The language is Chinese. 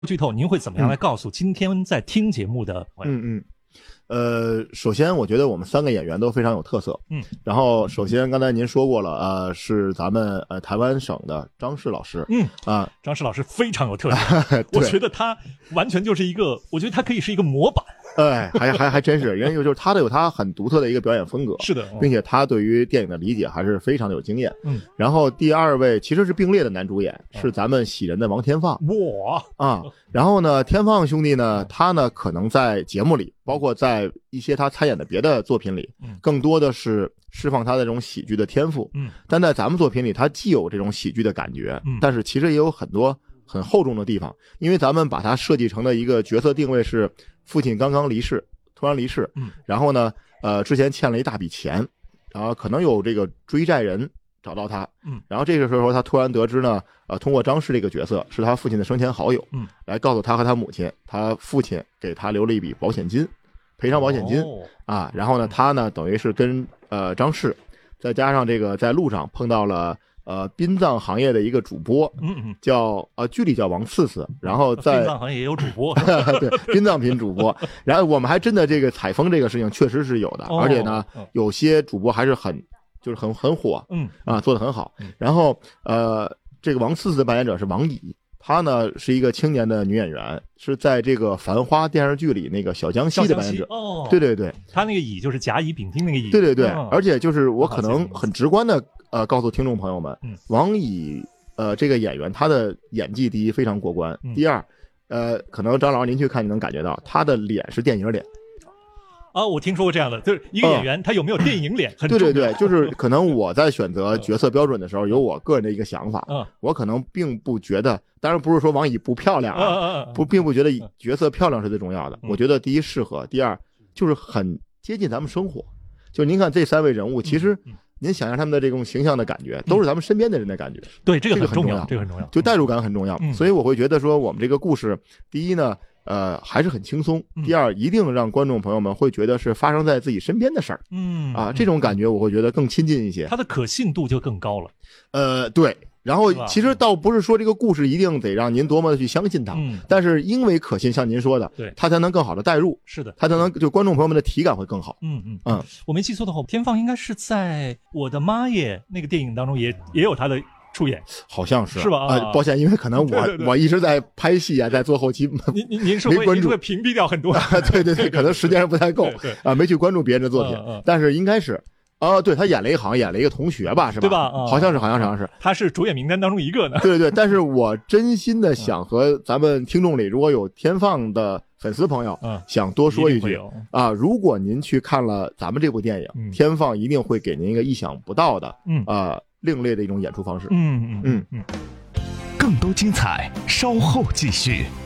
剧透，您会怎么样来告诉今天在听节目的朋友？ 首先我觉得我们3个演员都非常有特色。然后首先刚才您说过了，是咱们台湾省的张氏老师。 张氏老师非常有特色，我觉得他完全就是一个，我觉得他可以是一个模板。 还真是，因为就是他有他很独特的一个表演风格， 是的， 并且他对于电影的理解还是非常的有经验。然后第2位其实是并列的男主演，是咱们喜人的王天放。然后呢，天放兄弟呢，他呢可能在节目里，包括在一些他参演的别的作品里，更多的是释放他的这种喜剧的天赋。但在咱们作品里，他既有这种喜剧的感觉，但是其实也有很多很厚重的地方，因为咱们把它设计成的一个角色定位是父亲刚刚突然离世，然后呢，之前欠了一大笔钱，然后可能有这个追债人找到他，然后这个时候他突然得知呢，通过张氏这个角色是他父亲的生前好友，来告诉他和他母亲，他父亲给他留了一笔保险金，赔偿保险金然后呢，他呢等于是跟张氏，再加上这个在路上碰到了殡葬行业的一个主播，叫剧里叫王次次，然后在殡葬行业也有主播， 对，殡葬品主播。然后我们还真的这个采风这个事情确实是有的，而且呢，有些主播还是很火，做得很好。然后这个王次次的扮演者是王乙，她呢是一个青年的女演员，是在这个《繁花》电视剧里那个小江西的扮演者。对， 她那个乙就是甲乙丙丁那个乙。 对，而且就是我可能很直观的告诉听众朋友们，王乙这个演员他的演技第一非常过关，第二可能张老师您去看你能感觉到他的脸是电影脸。 我听说过这样的，就是一个演员他有没有电影脸很重要。 对，就是可能我在选择角色标准的时候有我个人的一个想法，我可能并不觉得，当然不是说王乙不漂亮并不觉得角色漂亮是最重要的。我觉得第一适合，第二就是很接近咱们生活。就您看这3位人物，其实您想象他们的这种形象的感觉，都是咱们身边的人的感觉。 对，这个很重要， 这个很重要， 就代入感很重要。所以我会觉得说，我们这个故事，第一呢，还是很轻松；第二，一定让观众朋友们会觉得是发生在自己身边的事儿。这种感觉我会觉得更亲近一些， 它的可信度就更高了。 对。然后其实倒不是说这个故事一定得让您多么的去相信它，但是因为可信，像您说的， 对， 它才能更好的代入， 是的， 它才能就观众朋友们的体感会更好。 我没记错的话，天放应该是在《我的妈耶》那个电影当中也有他的出演， 好像是吧？ 抱歉，因为可能我一直在拍戏在做后期， 您是会屏蔽掉很多。 对，可能时间不太够没去关注别人的作品，但是应该是。对，他演了一个同学吧，是吧？ 对吧？ 好像是。 他是主演名单当中一个呢。 对，但是我真心的想和咱们听众里如果有天放的粉丝朋友，想多说一句如果您去看了咱们这部电影，天放一定会给您一个意想不到的另类的一种演出方式。 更多精彩稍后继续。